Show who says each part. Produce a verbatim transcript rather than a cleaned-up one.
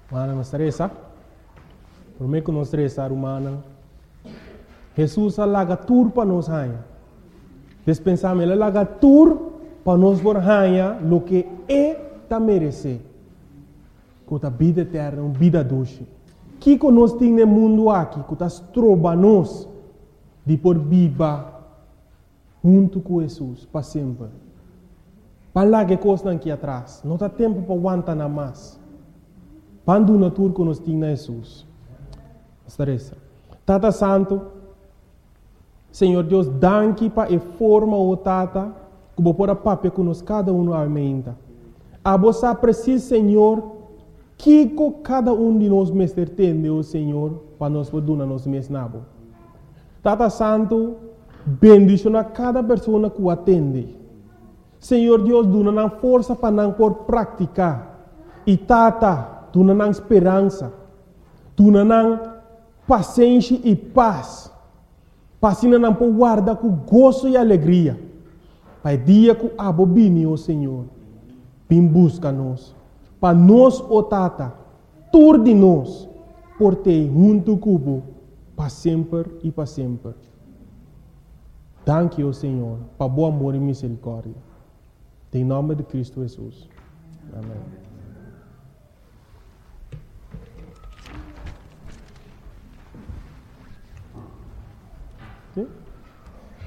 Speaker 1: Mana não estressa. Por mim que não estressa, humana. Jesus alaga tur para nós raia. Despensamos ele alaga tur para nós por raia lo que é ta merece. Com a vida eterna, uma vida doce. Que que nós temos no mundo aqui, que nós troba nós de por viva junto com Jesus para sempre. Para lá que coisa aqui atrás, não há tempo para aguentar nada mais. Quando na tour que nós temos na Jesus. Estressa. Tata Santo, Senhor Deus, danke para a forma o Tata, que vou pôr a papel que nós cada um aumenta. A você precisa, Senhor, que cada um de nós mestre tem, o Senhor, para nós poder nos mesmos nabo. Tata Santo, bendição a cada pessoa que o atende. Senhor Deus, dá força para não por praticar. E Tata, dá esperança. Dá paciência e paz. Para não por guardar com gozo e alegria. Para o dia que a bobine, o Senhor, vem busca nós. Para nós, o Tata, tur de nós, por ter junto cubo, para sempre e para sempre. Danke, o Senhor, para bom amor e misericórdia. Em nome de Cristo Jesus. Amém. Sim?